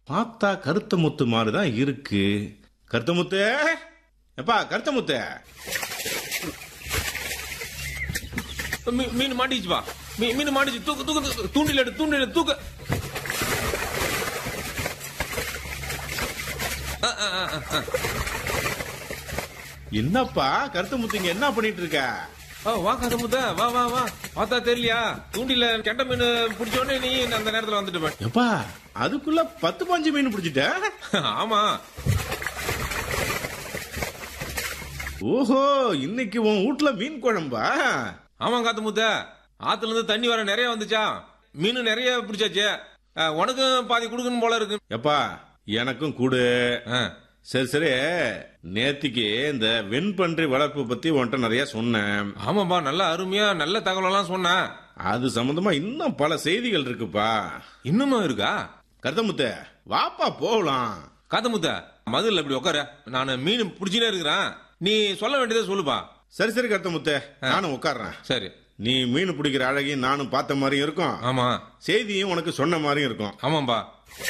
பார்த்தா கருத்த முத்து மாதிரி தான் இருக்கு. கருத்த முத்து, எப்பா கருத்த முத்து. மீன் மாட்டிச்சுப்பா. மீன் மாட்டிச்சு. தூக்கு தூக்கு, தூண்டில தூக்கு. என்னப்பா கருத்த முத்துங்க என்ன பண்ணிட்டு இருக்க? வா கருமுத்த, வா வா வா. பார்த்தா தெரியலையா? தூண்டில கெண்ட மீன் பிடிச்ச உடனே நீ அந்த நேரத்துல வந்துட்டு. எப்பா அதுக்குள்ள 10-15 மீன் பிடிச்சிட்ட? ஆமா. ஓஹோ, இன்னைக்கு உன் வீட்டுல மீன் குழம்பா? ஆமா காத்தமுத்த, ஆத்துல இருந்து தண்ணி வர நிறைய வந்துச்சா, மீன் நிறைய பிடிச்சாச்சு. உனக்கும் பாதி குடுக்கணும் போல இருக்கு. எப்பா எனக்கும் கூடு. சரி சரி, நேத்திக்கு இந்த வெண்பன்றி வளர்ப்பு பத்தி உன்கிட்ட நிறைய சொன்னேன். ஆமாப்பா, நல்ல அருமையா நல்ல தகவல் எல்லாம் சொன்ன. அது சம்பந்தமா இன்னும் பல செய்திகள் இருக்குப்பா. இன்னுமா இருக்கா? கருத்தமுத்த வாப்பா போகலாம். காத்தமுத்த, மதுல இப்படி உட்கார, நான் மீன் பிடிச்சினே இருக்கிறேன், நீ சொல்ல வேண்டியதை சொல்லுப்பா. சரி சரி கருத்தமுத்த, நானும் உட்கார்றேன். சரி. நீ மீன் பிடிக்கிற அழகையும் நானும் பார்த்த மாதிரியும் இருக்கும். ஆமா. செய்தியும் உனக்கு சொன்ன மாதிரியும் இருக்கும். ஆமாம்பா.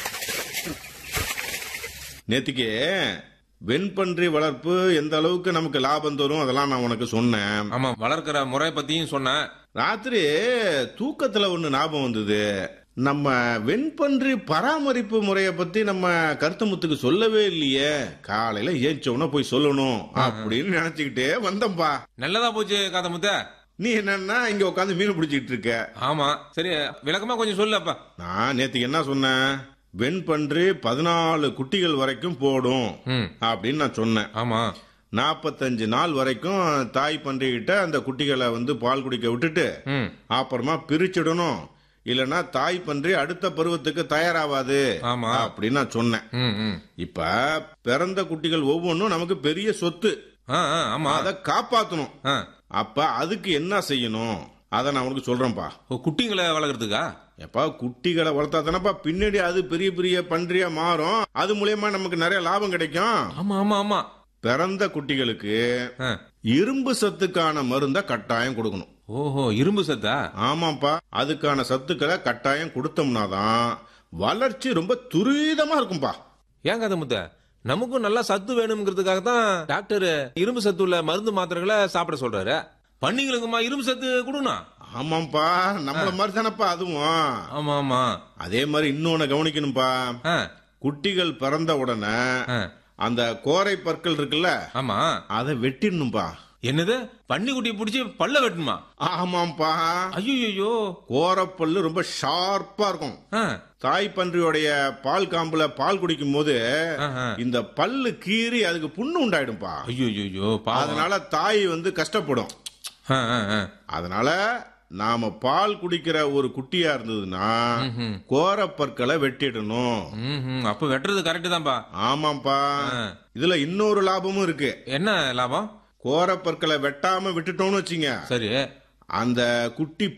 நேத்திக்கு வெண்பன்றி வளர்ப்பு எந்த அளவுக்கு நமக்கு லாபம் தரும் அதெல்லாம் நான் உனக்கு சொன்னேன். ஆமா, வளர்க்கிற முறை பத்தியும் சொன்னேன். ராத்திரி தூக்கத்துல ஒண்ணு ஞாபகம் வந்தது. நம்ம வெண்பன்றி பராமரிப்பு முறைய பத்தி நம்ம கருத்தமுத்துக்கு சொல்லவே இல்லையே. காலையில ஏஞ்சோன்னா போய் சொல்லணும் அப்படின்னு நினைச்சுக்கிட்டே வந்தம்பா. நல்லதா போச்சு காத்தமுத்த. நீ என்னன்னா இங்க உட்காந்து மீன் பிடிச்சிட்டு இருக்க. ஆமா, சரி விளக்கமா கொஞ்சம் சொல்லப்பா. நான் நேத்துக்கு என்ன சொன்னேன்? வெண்பன்றி 14 குட்டிகள் வரைக்கும் போடும் அப்படின்னு நான் சொன்னேன். ஆமா. 45 நாள் வரைக்கும் தாய் பன்றி கிட்ட அந்த குட்டிகளை பால் குடிக்க விட்டுட்டு அப்புறமா பிரிச்சிடணும். இல்லனா தாய் பன்றி அடுத்த பருவத்துக்கு தயாராவாது அப்படின்னு நான் சொன்னேன். இப்ப பிறந்த குட்டிகள் ஒவ்வொன்றும் நமக்கு பெரிய சொத்து. அதை காப்பாத்தணும். அப்ப அதுக்கு என்ன செய்யணும் அத நான் உனக்கு சொல்றேன்ப்பா. குட்டிகளை வளர்க்கறதுக்கா? எப்பா குட்டிகளை வளர்த்தா தானப்பா பின்னாடி அது பெரிய பெரிய பன்றியா மாறும். அது மூலமா நமக்கு நிறைய லாபம் கிடைக்கும். ஆமா ஆமா ஆமா. பிறந்த குட்டிகளுக்கு இரும்பு சத்துக்கான மருந்த கட்டாயம் கொடுக்கணும். ஓஹோ, இரும்பு சத்தா? ஆமாப்பா, அதுக்கான சத்துக்களை கட்டாயம் கொடுத்தோம்னாதான் வளர்ச்சி ரொம்ப துரிதமா இருக்கும்பா. ஏன் காத்தமுத்த, நமக்கும் நல்லா சத்து வேணும்ங்கிறதுக்காக தான் டாக்டர் இரும்பு சத்து உள்ள மருந்து மாத்திரைகளை சாப்பிட சொல்றாரு. பன்னிகளுக்குமா இரும்பு சத்து கொடுக்கணும்? ஆமாப்பா, நம்மள மாதிரி தானப்பா அதுவும். ஆமா ஆமா. அதே மாதிரி இன்னொன்னு கவனிக்கணும்பா. குட்டிகள் பிறந்த உடனே அந்த கோரை பற்கள் இருக்குல்ல, ஆமா, அதை வெட்டிடணும்பா. என்னது, பன்னி குட்டி பிடிச்சி பல்ல வெட்டணுமா? ஆமாப்பா. ஐயோ, கோரப்பல்லு ரொம்ப ஷார்ப்பா இருக்கும். தாய் பன்றியோடைய பால் காம்புல பால் குடிக்கும் போது இந்த பல்லு கீறி அதுக்கு புண்ணு உண்டாயிடும்பா. ஐயோ, அதனால தாய் கஷ்டப்படும். அதனால நாம பால் குடிக்கிற ஒரு குட்டியா இருந்ததுன்னா கோரப்பற்களை வெட்டிடணும். அப்ப வெட்டுறது கரெக்ட் தான்ப்பா. ஆமாப்பா. இதுல இன்னொரு லாபமும் இருக்கு. என்ன லாபம்? கோரப்பற்களை வெட்டாம விட்டுட்டோம்னு வச்சுங்க, சரி, அந்த குட்டி